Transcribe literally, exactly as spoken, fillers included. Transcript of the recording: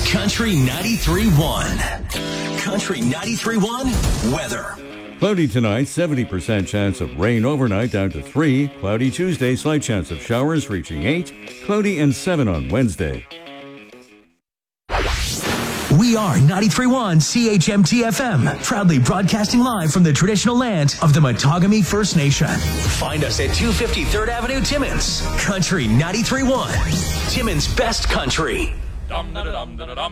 Country ninety-three point one. Country ninety-three point one weather. Cloudy tonight, seventy percent chance of rain overnight down to three. Cloudy Tuesday, slight chance of showers reaching eight. Cloudy and seven on Wednesday. We are ninety-three point one C H M T F M, proudly broadcasting live from the traditional land of the Matagami First Nation. Find us at two fifty third Avenue, Timmins. Country ninety-three point one. Timmins' best country.